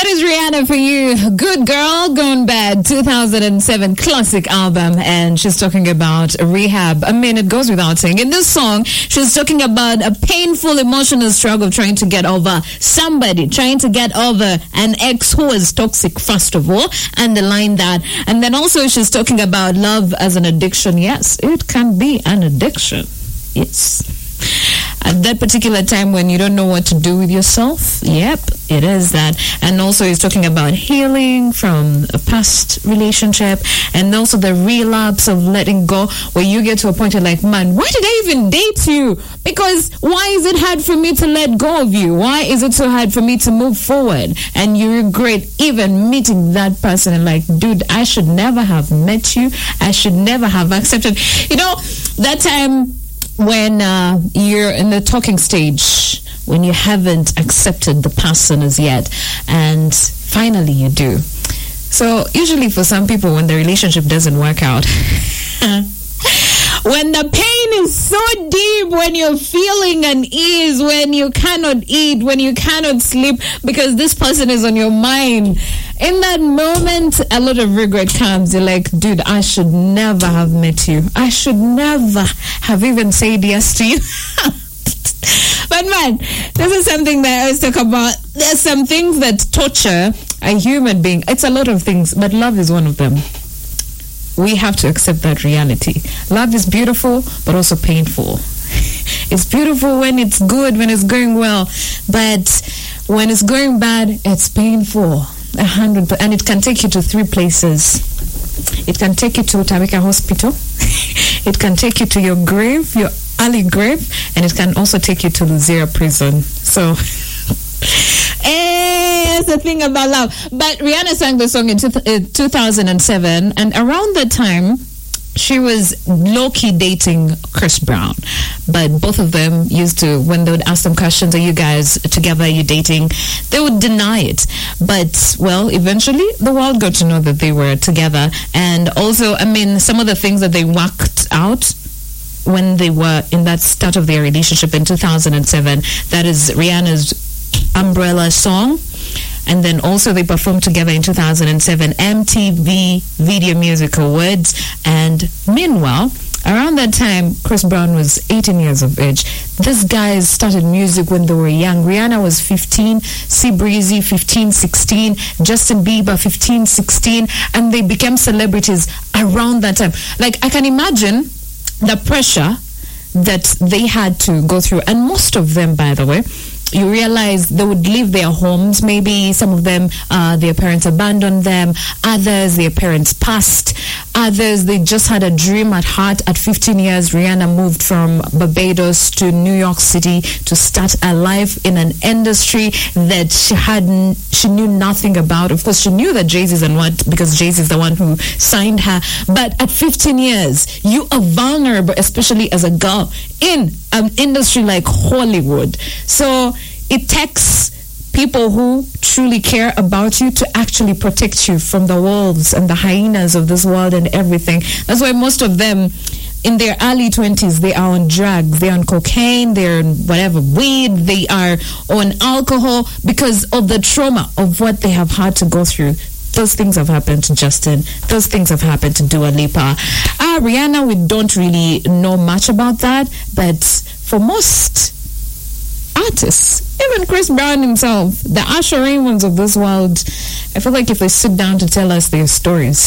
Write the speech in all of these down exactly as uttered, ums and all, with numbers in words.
That is Rihanna for you. Good Girl Gone Bad, two thousand seven classic album. And she's talking about rehab. I mean, it goes without saying. In this song, she's talking about a painful emotional struggle trying to get over somebody, trying to get over an ex who was toxic, first of all. Underline that. And then also she's talking about love as an addiction. Yes, it can be an addiction. Yes. At that particular time when you don't know what to do with yourself, yep, it is that. And also he's talking about healing from a past relationship, and also the relapse of letting go, where you get to a point you're like, man, why did I even date you? Because why is it hard for me to let go of you? Why is it so hard for me to move forward? And you regret even meeting that person and like, dude, I should never have met you. I should never have accepted. You know, that time when uh, you're in the talking stage, when you haven't accepted the person as yet, and finally you do. So usually for some people, when the relationship doesn't work out, when the pain is so deep, when you're feeling unease, when you cannot eat, when you cannot sleep because this person is on your mind, in that moment, a lot of regret comes. You're like, dude, I should never have met you. I should never have even said yes to you. But man, this is something that I always talk about. There's some things that torture a human being. It's a lot of things, but love is one of them. We have to accept that reality. Love is beautiful, but also painful. It's beautiful when it's good, when it's going well. But when it's going bad, it's painful. A hundred, and it can take you to three places. It can take you to Tabika Hospital. It can take you to your grave, your early grave, and it can also take you to Luzira Prison. So, it's the thing about love. But Rihanna sang the song in two thousand seven, and around that time, she was low-key dating Chris Brown. But both of them used to, when they would ask them questions, are you guys together, are you dating? They would deny it. But, well, eventually the world got to know that they were together. And also, I mean, some of the things that they worked out when they were in that start of their relationship in two thousand seven, that is Rihanna's Umbrella song. And then also they performed together in two thousand seven M T V Video Music Awards. And meanwhile, around that time, Chris Brown was eighteen years of age. These guys started music when they were young. Rihanna was fifteen, C Breezy fifteen, sixteen, Justin Bieber fifteen, sixteen, and they became celebrities around that time. Like, I can imagine the pressure that they had to go through. And most of them, by the way, you realize they would leave their homes. Maybe some of them, uh, their parents abandoned them. Others, their parents passed. Others, they just had a dream at heart. At fifteen years, Rihanna moved from Barbados to New York City to start a life in an industry that she hadn't, she knew nothing about. Of course, she knew that Jay-Z's and what, because Jay-Z's the one who signed her. But at fifteen years, you are vulnerable, especially as a girl in an industry like Hollywood. So it takes people who truly care about you to actually protect you from the wolves and the hyenas of this world and everything. That's why most of them in their early twenties, they are on drugs, they're on cocaine, they're on whatever, weed, they are on alcohol because of the trauma of what they have had to go through. Those things have happened to Justin. Those things have happened to Dua Lipa. Uh, Rihanna, we don't really know much about that, but for most artists, even Chris Brown himself, the Usher Raymonds of this world, I feel like if they sit down to tell us their stories,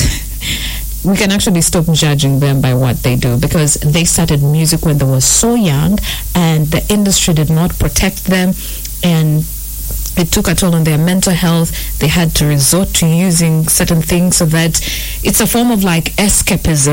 we can actually stop judging them by what they do, because they started music when they were so young and the industry did not protect them, and it took a toll on their mental health. They had to resort to using certain things so that it's a form of like escapism.